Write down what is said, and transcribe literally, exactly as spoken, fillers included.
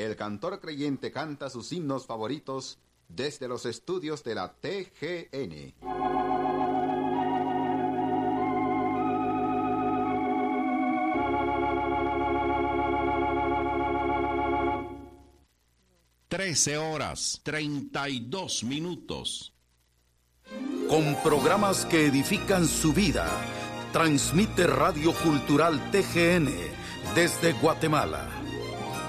el cantor creyente canta sus himnos favoritos desde los estudios de la T G N. Trece horas, treinta y dos minutos. Con programas que edifican su vida, transmite Radio Cultural T G N desde Guatemala.